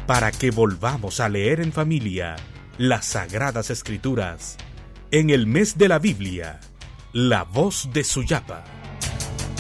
para que volvamos a leer en familia las Sagradas Escrituras en el mes de la Biblia, La Voz de Suyapa.